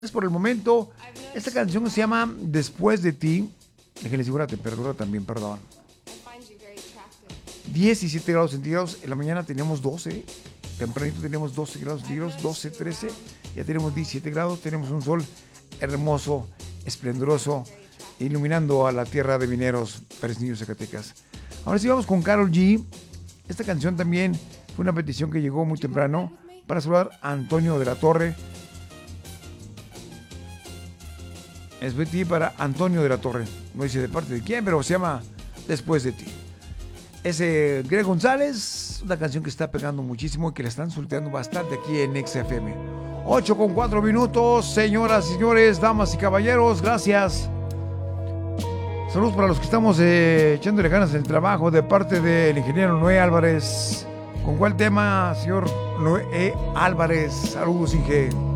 Por el momento, esta canción se llama Después de ti. Déjenles digo la temperatura también, perdón. 17 grados centígrados. En la mañana teníamos 12. Tempranito teníamos 12 grados centígrados, 12, 13. Ya tenemos 17 grados. Tenemos un sol hermoso, esplendoroso, iluminando a la tierra de mineros, Fresnillo, Zacatecas. Ahora sí vamos con Karol G. Esta canción también fue una petición que llegó muy temprano para saludar a Antonio de la Torre. Es de ti para Antonio de la Torre. No dice de parte de quién, pero se llama Después de ti. Es Greg González, una canción que está pegando muchísimo y que la están solteando bastante aquí en XFM. 8:04, señoras y señores, damas y caballeros, gracias. Saludos para los que estamos echándole ganas en el trabajo de parte del ingeniero Noé Álvarez. ¿Con cuál tema, señor Noé Álvarez? Saludos, Inge.